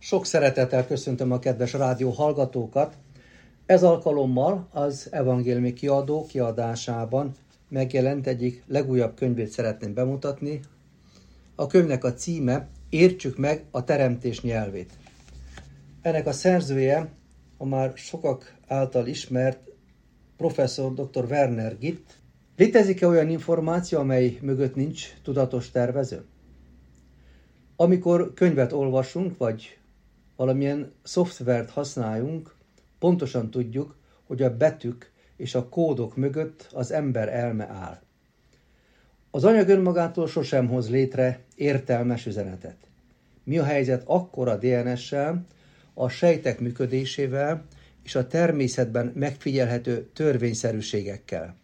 Sok szeretettel köszöntöm a kedves rádió hallgatókat. Ez alkalommal az Evangéliumi Kiadó kiadásában megjelent egyik legújabb könyvét szeretném bemutatni. A könyvnek a címe Értsük meg a teremtés nyelvét. Ennek a szerzője a már sokak által ismert professzor dr. Werner Gitt. Létezik-e olyan információ, amely mögött nincs tudatos tervező? Amikor könyvet olvasunk, vagy valamilyen szoftvert használjunk, pontosan tudjuk, hogy a betűk és a kódok mögött az ember elme áll. Az anyag önmagától sosem hoz létre értelmes üzenetet. Mi a helyzet akkor a DNS-sel, a sejtek működésével és a természetben megfigyelhető törvényszerűségekkel?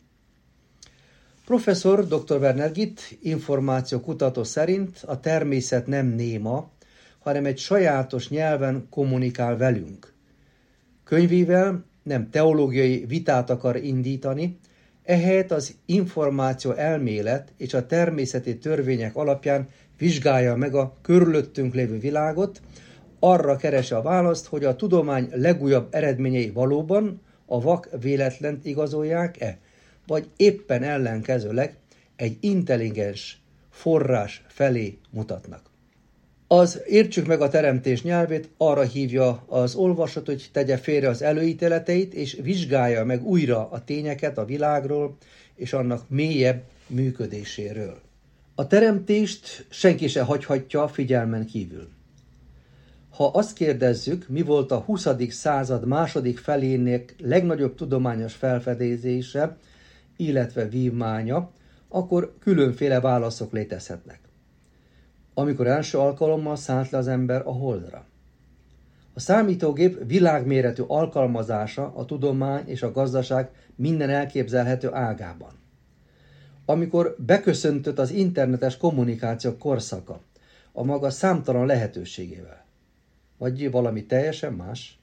Professzor dr. Werner Gitt információkutató szerint a természet nem néma, hanem egy sajátos nyelven kommunikál velünk. Könyvével nem teológiai vitát akar indítani, ehelyett az információ elmélet és a természeti törvények alapján vizsgálja meg a körülöttünk lévő világot, arra keresi a választ, hogy a tudomány legújabb eredményei valóban a vak véletlent igazolják-e, vagy éppen ellenkezőleg egy intelligens forrás felé mutatnak. Az Értsük meg a teremtés nyelvét arra hívja az olvasót, hogy tegye félre az előítéleteit, és vizsgálja meg újra a tényeket a világról és annak mélyebb működéséről. A teremtést senki se hagyhatja figyelmen kívül. Ha azt kérdezzük, mi volt a 20. század második felének legnagyobb tudományos felfedezése, illetve vívmánya, akkor különféle válaszok létezhetnek. Amikor első alkalommal szállt le az ember a Holdra. A számítógép világméretű alkalmazása a tudomány és a gazdaság minden elképzelhető ágában. Amikor beköszöntött az internetes kommunikáció korszaka a maga számtalan lehetőségével. Vagy valami teljesen más?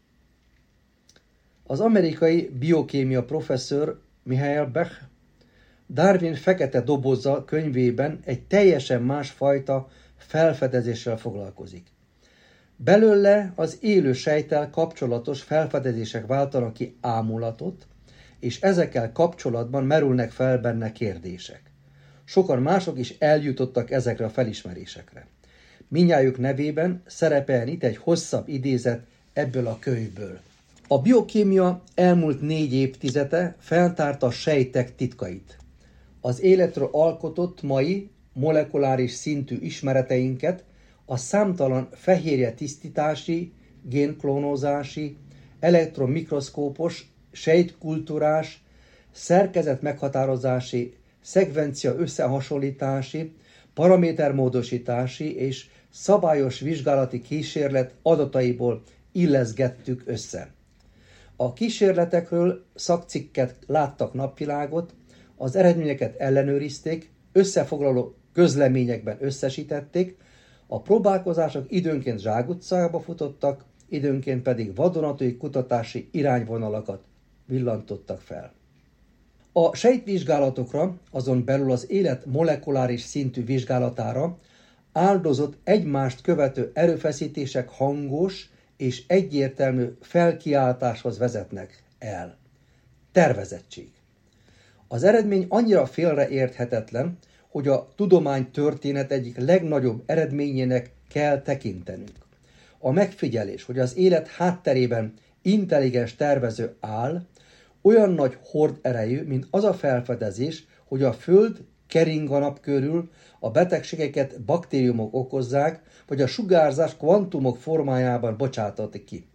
Az amerikai biokémia professzor Michael Behe Darwin fekete doboza könyvében egy teljesen másfajta felfedezéssel foglalkozik. Belőle az élő sejttel kapcsolatos felfedezések váltanak ki ámulatot, és ezekkel kapcsolatban merülnek fel benne kérdések. Sokan mások is eljutottak ezekre a felismerésekre. Mindnyájuk nevében szerepeljen itt egy hosszabb idézet ebből a könyvből. A biokémia elmúlt 4 évtizede feltárta a sejtek titkait. Az életről alkotott mai molekuláris szintű ismereteinket a számtalan fehérje tisztítási, génklónozási, elektromikroszkópos, sejtkultúrás, szerkezet meghatározási, szekvencia összehasonlítási, paramétermódosítási és szabályos vizsgálati kísérlet adataiból illeszgettük össze. A kísérletekről szakcikket láttak napvilágot, az eredményeket ellenőrizték, összefoglaló közleményekben összesítették, a próbálkozások időnként zsákutcába futottak, időnként pedig vadonatúj kutatási irányvonalakat villantottak fel. A sejtvizsgálatokra, azon belül az élet molekuláris szintű vizsgálatára áldozott egymást követő erőfeszítések hangos és egyértelmű felkiáltáshoz vezetnek el. Tervezettség. Az eredmény annyira félreérthetetlen, hogy a tudománytörténet egyik legnagyobb eredményének kell tekintenünk. A megfigyelés, hogy az élet hátterében intelligens tervező áll, olyan nagy horderejű, mint az a felfedezés, hogy a Föld kering a nap körül, a betegségeket baktériumok okozzák, vagy a sugárzás kvantumok formájában bocsátatik ki.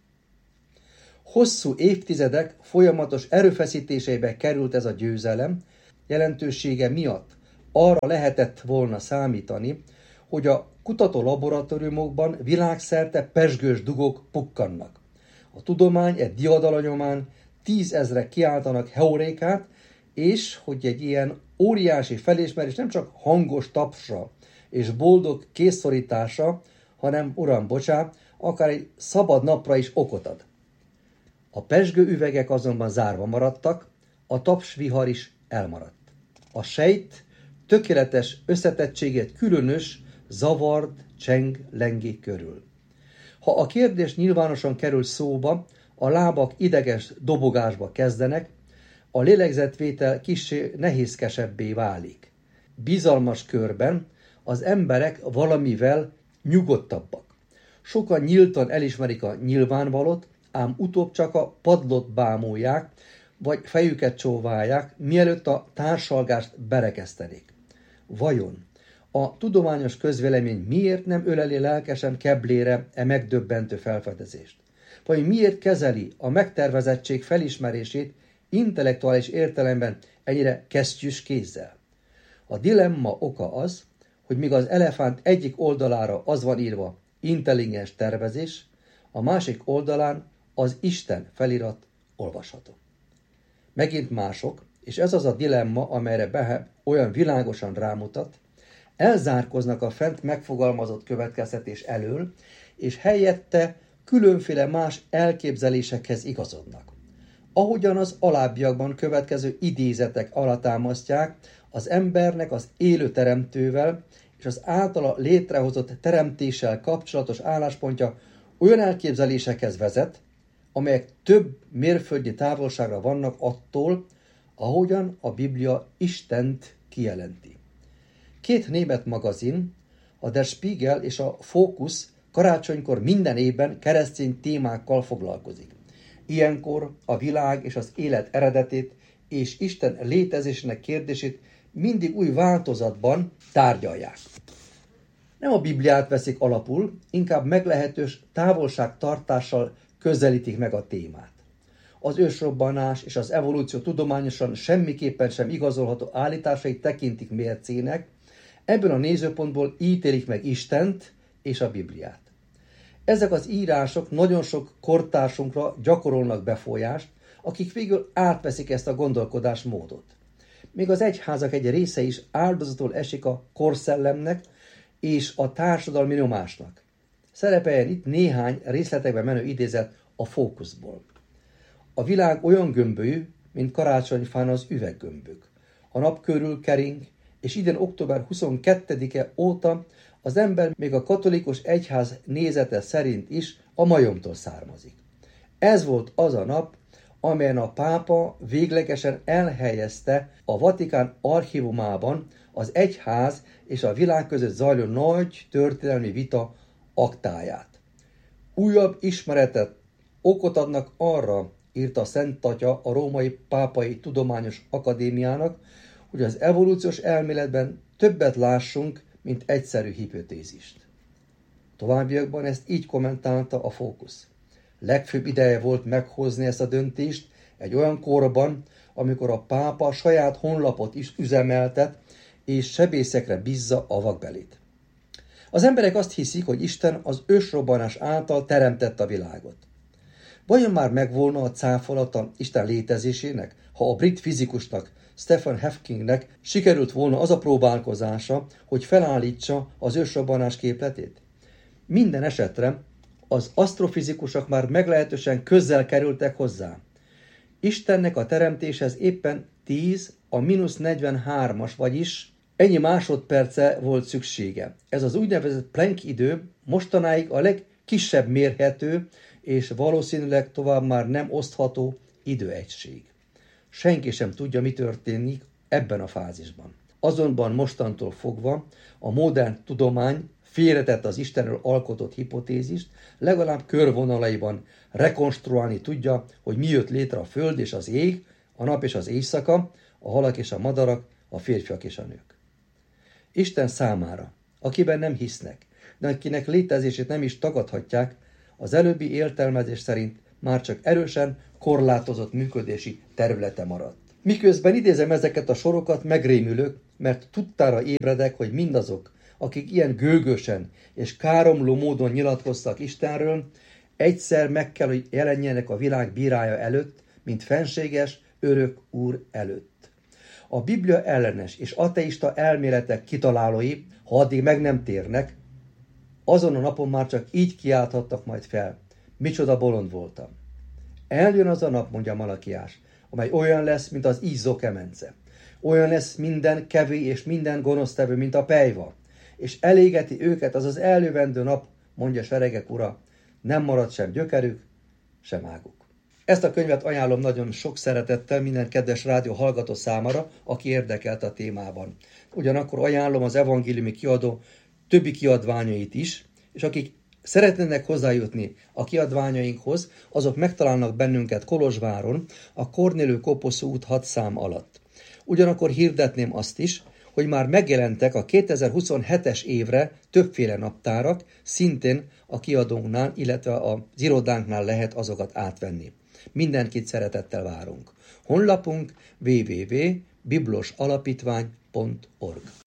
Hosszú évtizedek folyamatos erőfeszítéseibe került ez a győzelem, jelentősége miatt arra lehetett volna számítani, hogy a kutató laboratóriumokban világszerte pezsgős dugók pukkannak. A tudomány egy diadala nyomán 10 000-ek kiáltanak heurékát, és hogy egy ilyen óriási felismerés nem csak hangos tapsra és boldog kézszorítása, hanem, uram, bocsánat, akár egy szabad napra is okot ad. A pezsgő üvegek azonban zárva maradtak, a tapsvihar is elmaradt. A sejt tökéletes összetettségét különös zavart cseng lengi körül. Ha a kérdés nyilvánosan kerül szóba, a lábak ideges dobogásba kezdenek, a lélegzetvétel kissé nehézkesebbé válik. Bizalmas körben az emberek valamivel nyugodtabbak. Sokan nyíltan elismerik a nyilvánvalót, ám utóbb csak a padlót bámulják, vagy fejüket csóválják, mielőtt a társalgást berekesztenék. Vajon a tudományos közvélemény miért nem öleli lelkesen keblére megdöbbentő felfedezést? Vagy miért kezeli a megtervezettség felismerését intellektuális értelemben ennyire kesztyűs kézzel? A dilemma oka az, hogy míg az elefánt egyik oldalára az van írva intelligens tervezés, a másik oldalán az Isten felirat olvasható. Megint mások, és ez az a dilemma, amelyre Behe olyan világosan rámutat, elzárkoznak a fent megfogalmazott következtetés elől, és helyette különféle más elképzelésekhez igazodnak. Ahogyan az alábbiakban következő idézetek alátámasztják, az embernek az élő teremtővel és az általa létrehozott teremtéssel kapcsolatos álláspontja olyan elképzelésekhez vezet, amelyek több mérföldnyi távolságra vannak attól, ahogyan a Biblia Istent kijelenti. 2 német magazin, a Der Spiegel és a Focus karácsonykor minden évben keresztény témákkal foglalkozik. Ilyenkor a világ és az élet eredetét és Isten létezésének kérdését mindig új változatban tárgyalják. Nem a Bibliát veszik alapul, inkább meglehetős távolságtartással közelítik meg a témát. Az ősrobbanás és az evolúció tudományosan semmiképpen sem igazolható állításait tekintik mércének, ebből a nézőpontból ítélik meg Istent és a Bibliát. Ezek az írások nagyon sok kortársunkra gyakorolnak befolyást, akik végül átveszik ezt a gondolkodásmódot. Még az egyházak egy része is áldozatul esik a korszellemnek és a társadalmi nyomásnak. Szerepeljen itt néhány részletekbe menő idézet a Fókuszból. A világ olyan gömbölyű, mint karácsonyfán az üveggömbök. A nap körül kering, és idén október 22-e óta az ember még a katolikus egyház nézete szerint is a majomtól származik. Ez volt az a nap, amelyen a pápa véglegesen elhelyezte a Vatikán archívumában az egyház és a világ között zajló nagy történelmi vita aktáját. Újabb ismeretet, okot adnak arra, írta a Szent Atya a Római Pápai Tudományos Akadémiának, hogy az evolúciós elméletben többet lássunk, mint egyszerű hipotézist. Továbbiakban ezt így kommentálta a Fókusz. Legfőbb ideje volt meghozni ezt a döntést egy olyan korban, amikor a pápa saját honlapot is üzemeltet, és sebészekre bízza a vakbelét. Az emberek azt hiszik, hogy Isten az ősrobbanás által teremtette a világot. Vajon már megvolna a cáfolata Isten létezésének, ha a brit fizikusnak, Stephen Hawkingnek sikerült volna az a próbálkozása, hogy felállítsa az ősrobbanás képletét? Minden esetre az asztrofizikusok már meglehetősen közel kerültek hozzá. Istennek a teremtéshez éppen 10 a -43-as, vagyis ennyi másodperce volt szüksége. Ez az úgynevezett Planck idő mostanáig a legkisebb mérhető és valószínűleg tovább már nem osztható időegység. Senki sem tudja, mi történik ebben a fázisban. Azonban mostantól fogva a modern tudomány félretett az Istenről alkotott hipotézist, legalább körvonalaiban rekonstruálni tudja, hogy mi jött létre a föld és az ég, a nap és az éjszaka, a halak és a madarak, a férfiak és a nők. Isten számára, akiben nem hisznek, de akinek létezését nem is tagadhatják, az előbbi értelmezés szerint már csak erősen korlátozott működési területe maradt. Miközben idézem ezeket a sorokat, megrémülök, mert tudtára ébredek, hogy mindazok, akik ilyen gőgösen és káromló módon nyilatkoztak Istenről, egyszer meg kell, hogy jelenjenek a világ bírája előtt, mint fenséges, örök Úr előtt. A Biblia ellenes és ateista elméletek kitalálói, ha addig meg nem térnek, azon a napon már csak így kiálthattak majd fel. Micsoda bolond voltam. Eljön az a nap, mondja Malakiás, amely olyan lesz, mint az izzó kemence. Olyan lesz minden kevé és minden gonosztevő, mint a pejva, és elégeti őket az az eljövendő nap, mondja seregek ura, nem marad sem gyökerük, sem águk. Ezt a könyvet ajánlom nagyon sok szeretettel minden kedves rádió hallgató számára, aki érdekelt a témában. Ugyanakkor ajánlom az evangéliumi kiadó többi kiadványait is, és akik szeretnének hozzájutni a kiadványainkhoz, azok megtalálnak bennünket Kolozsváron, a Kornélő Koposzó út 6 szám alatt. Ugyanakkor hirdetném azt is, hogy már megjelentek a 2027-es évre többféle naptárak, szintén a kiadónknál, illetve az irodánknál lehet azokat átvenni. Mindenkit szeretettel várunk. Honlapunk www.biblosalapítvány.org